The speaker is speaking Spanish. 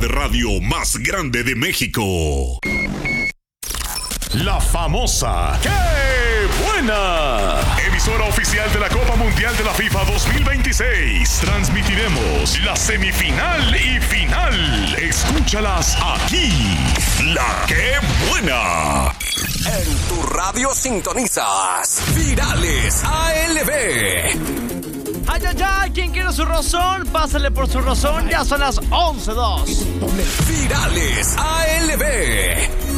de radio más grande de México. La famosa ¡Qué buena! Emisora oficial de la Copa Mundial de la FIFA 2026. Transmitiremos la semifinal y final. Escúchalas aquí. La ¡Qué buena! En tu radio sintonizas Virales ALB. ¡Ay, ay, ay! ¿Quién quiere su rozón? Pásale por su rozón. Ya son las 11:02. Virales ALB.